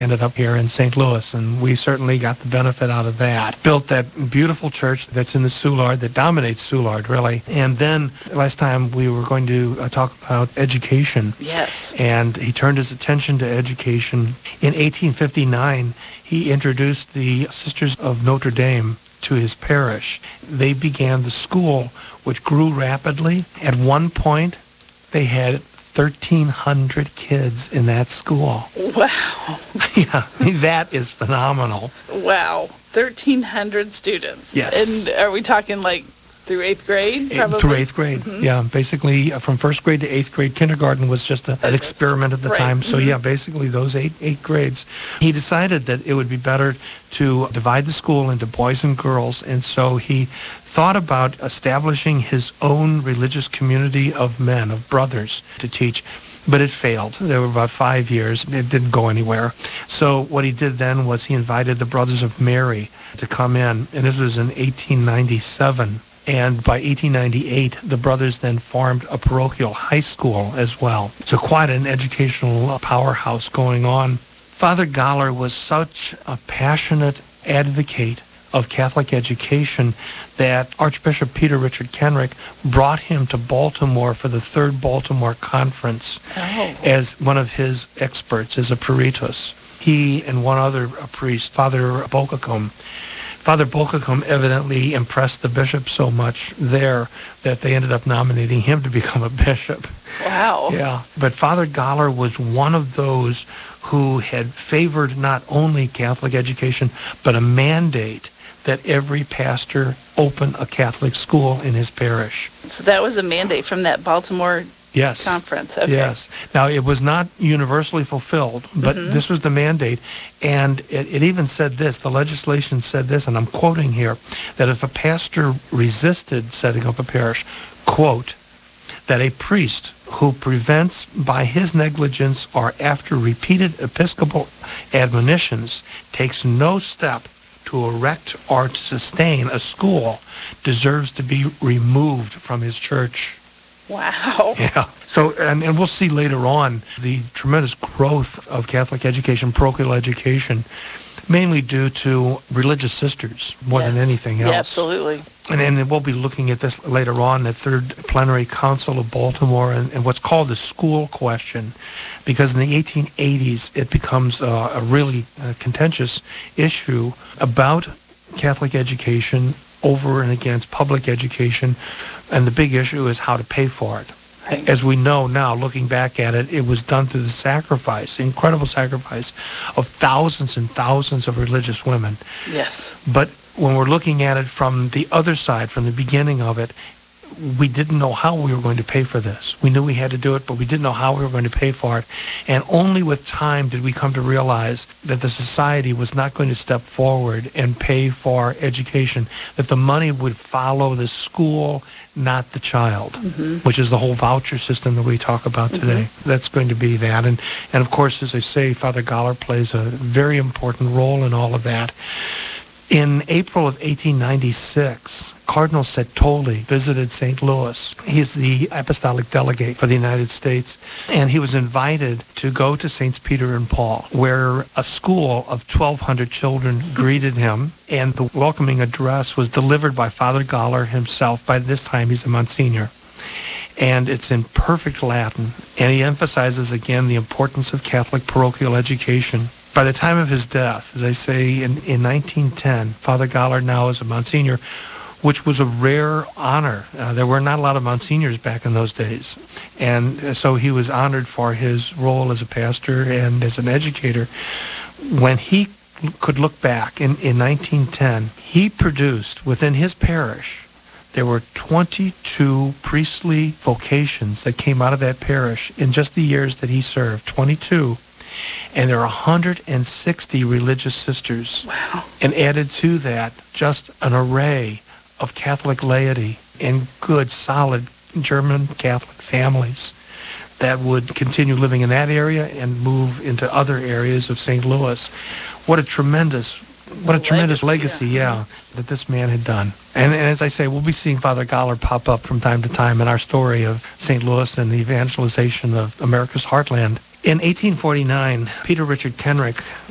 ended up here in St. Louis, and we certainly got the benefit out of that. Built that beautiful church that's in the Soulard, that dominates Soulard, really. And then last time we were going to talk about education. Yes. And he turned his attention to education. In 1859, he introduced the Sisters of Notre Dame to his parish. They began the school, which grew rapidly. At one point, they had 1,300 kids in that school. Wow. Yeah, I mean, that is phenomenal. Wow. 1,300 students. Yes. And are we talking like through 8th grade? Probably? Through 8th grade, yeah. Basically, from 1st grade to 8th grade, kindergarten was just an experiment at the time. So, yeah, basically those eight grades. He decided that it would be better to divide the school into boys and girls, and so he thought about establishing his own religious community of men, of brothers, to teach. But it failed. There were about 5 years. It didn't go anywhere. So what he did then was he invited the Brothers of Mary to come in, and this was in 1897. And by 1898, the brothers then formed a parochial high school as well. So quite an educational powerhouse going on. Father Galler was such a passionate advocate of Catholic education that Archbishop Peter Richard Kenrick brought him to Baltimore for the Third Baltimore Conference as one of his experts, as a peritus. He and one other priest, Father Bochacum. Father Bochacum evidently impressed the bishop so much there that they ended up nominating him to become a bishop. Wow. Yeah, but Father Galler was one of those who had favored not only Catholic education, but a mandate that every pastor open a Catholic school in his parish. So that was a mandate from that Baltimore conference. Okay. Yes. Now, it was not universally fulfilled, but this was the mandate. And it even said this, the legislation said this, and I'm quoting here, that if a pastor resisted setting up a parish, quote, that a priest who prevents by his negligence or after repeated episcopal admonitions takes no step to erect or to sustain a school deserves to be removed from his church. Wow. Yeah. So, and we'll see later on the tremendous growth of Catholic education, parochial education, mainly due to religious sisters more than anything else. Yeah, absolutely. And then we'll be looking at this later on, the Third Plenary Council of Baltimore, and what's called the school question, because in the 1880s it becomes a really contentious issue about Catholic education over and against public education, and the big issue is how to pay for it. Right. As we know now, looking back at it, it was done through the sacrifice, the incredible sacrifice of thousands and thousands of religious women. Yes. But when we're looking at it from the other side, from the beginning of it, we didn't know how we were going to pay for this. We knew we had to do it, but we didn't know how we were going to pay for it. And only with time did we come to realize that the society was not going to step forward and pay for education, that the money would follow the school, not the child, which is the whole voucher system that we talk about today. That's going to be that. And of course, as I say, Father Galler plays a very important role in all of that. In April of 1896, Cardinal Settoli visited St. Louis. He's the apostolic delegate for the United States, and he was invited to go to Saints Peter and Paul, where a school of 1,200 children greeted him, and the welcoming address was delivered by Father Galler himself. By this time, he's a Monsignor. And it's in perfect Latin, and he emphasizes again the importance of Catholic parochial education. By the time of his death, as I say, in 1910, Father Galler now is a Monsignor, which was a rare honor. There were not a lot of Monsignors back in those days. And so he was honored for his role as a pastor and as an educator. When he could look back in 1910, he produced within his parish, there were 22 priestly vocations that came out of that parish in just the years that he served, 22. And there are 160 religious sisters. Wow. And added to that, just an array of Catholic laity and good, solid German Catholic families that would continue living in that area and move into other areas of St. Louis. What a tremendous legacy, that this man had done. And as I say, we'll be seeing Father Galler pop up from time to time in our story of St. Louis and the evangelization of America's heartland. In 1849, Peter Richard Kenrick